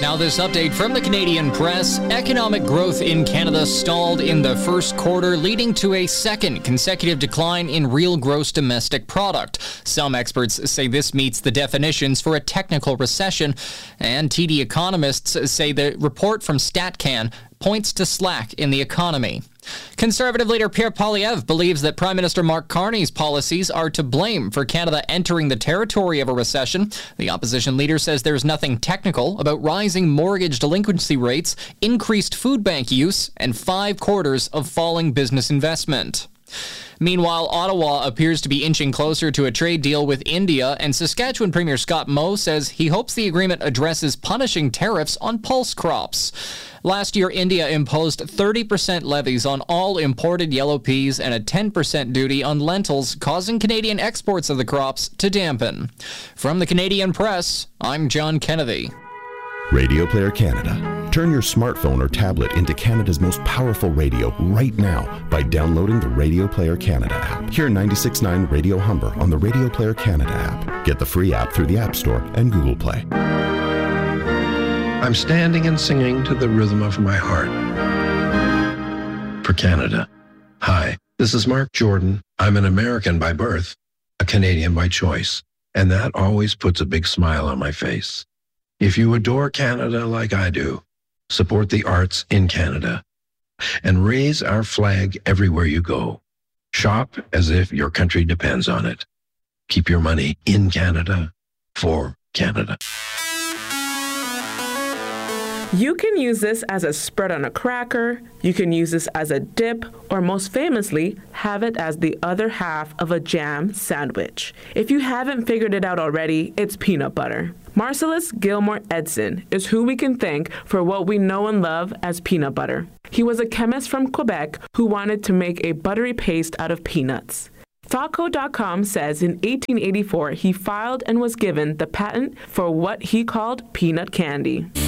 Now this update from the Canadian Press. Economic growth in Canada stalled in the first quarter, leading to a second consecutive decline in real gross domestic product. Some experts say this meets the definitions for a technical recession, and TD economists say the report from StatCan points to slack in the economy. Conservative leader Pierre Poilievre believes that Prime Minister Mark Carney's policies are to blame for Canada entering the territory of a recession. The opposition leader says there's nothing technical about rising mortgage delinquency rates, increased food bank use, and 5 quarters of falling business investment. Meanwhile, Ottawa appears to be inching closer to a trade deal with India, and Saskatchewan Premier Scott Moe says he hopes the agreement addresses punishing tariffs on pulse crops. Last year, India imposed 30% levies on all imported yellow peas and a 10% duty on lentils, causing Canadian exports of the crops to dampen. From the Canadian Press, I'm John Kennedy. Radio Player Canada. Turn your smartphone or tablet into Canada's most powerful radio right now by downloading the Radio Player Canada app. Hear 96.9 Radio Humber on the Radio Player Canada app. Get the free app through the App Store and Google Play. I'm standing and singing to the rhythm of my heart. For Canada. Hi, this is Mark Jordan. I'm an American by birth, a Canadian by choice, and that always puts a big smile on my face. If you adore Canada like I do, support the arts in Canada and raise our flag everywhere you go. Shop as if your country depends on it. Keep your money in Canada for Canada. You can use this as a spread on a cracker, you can use this as a dip, or most famously, have it as the other half of a jam sandwich. If you haven't figured it out already, it's peanut butter. Marcellus Gilmore Edson is who we can thank for what we know and love as peanut butter. He was a chemist from Quebec who wanted to make a buttery paste out of peanuts. Thoughtco.com says in 1884 he filed and was given the patent for what he called peanut candy.